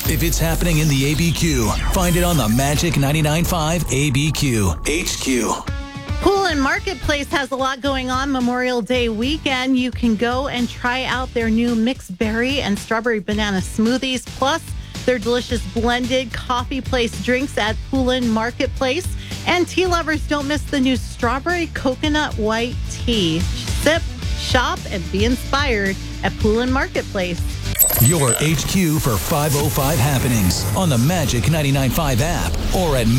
If it's happening in the ABQ, find it on the Magic 99.5 ABQ HQ. Poulin Marketplace has a lot going on Memorial Day weekend. You can go and try out their new mixed berry and strawberry banana smoothies, plus their delicious blended coffee place drinks at Poulin Marketplace. And tea lovers, don't miss the new strawberry coconut white tea. Sip, shop, and be inspired at Poulin Marketplace. Your HQ for 505 happenings on the Magic 99.5 app or at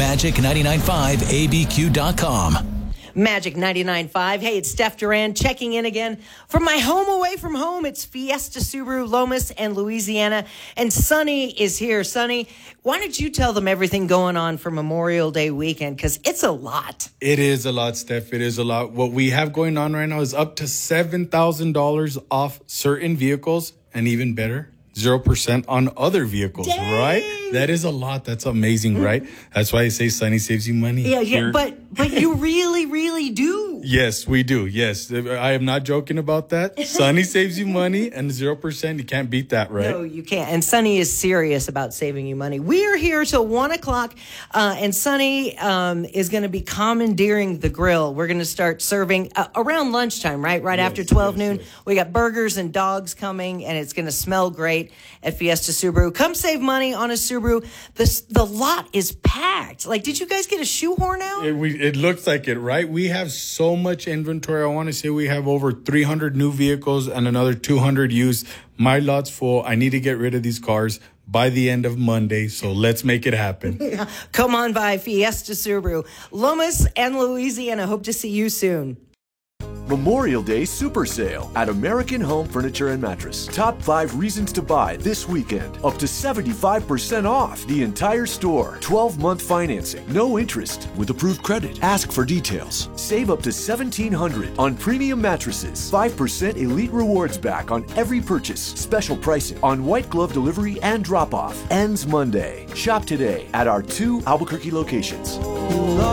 magic995abq.com. Magic 99.5. Hey, it's Steph Duran checking in again from my home away from home. It's Fiesta Subaru, Lomas, and Louisiana. And Sunny is here. Sunny, why don't you tell them everything going on for Memorial Day weekend? Because it's a lot. It is a lot, Steph. It is a lot. What we have going on right now is up to $7,000 off certain vehicles, and even better, 0% on other vehicles. Dang. Right? That is a lot. That's amazing, right? That's why I say Sunny saves you money. Yeah, but you really, really do. Yes, we do. Yes. I am not joking about that. Sunny saves you money, and 0%, you can't beat that, right? No, you can't. And Sunny is serious about saving you money. We are here till 1 o'clock, and Sunny is going to be commandeering the grill. We're going to start serving around lunchtime, right? Right after 12 noon. Yes. We got burgers and dogs coming, and it's going to smell great at Fiesta Subaru. Come save money on a Subaru. The lot is packed. Like, did you guys get a shoehorn out? It looks like it, right? We have so much inventory. I want to say we have over 300 new vehicles and another 200 used. My lot's full. I need to get rid of these cars by the end of Monday, so let's make it happen. Come on by Fiesta Subaru. Lomas and Louisiana. Hope to see you soon. Memorial Day Super Sale at American Home Furniture and Mattress. Top 5 reasons to buy this weekend. Up to 75% off the entire store. 12-month financing. No interest with approved credit. Ask for details. Save up to $1,700 on premium mattresses. 5% Elite Rewards back on every purchase. Special pricing on white glove delivery and drop-off. Ends Monday. Shop today at our 2 Albuquerque locations.